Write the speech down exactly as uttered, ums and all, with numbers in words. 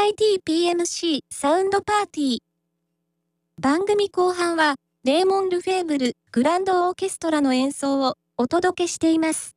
イティーピーエムシー サウンドパーティー。番組後半は、レーモン・ルフェーブル・グランドオーケストラの演奏をお届けしています。